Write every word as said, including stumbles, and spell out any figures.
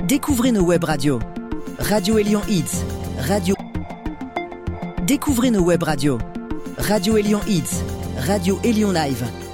Découvrez nos web radios. Radio Élian Hits. Radio. Découvrez nos web radios. Radio Élian Hits. Radio Élian Live.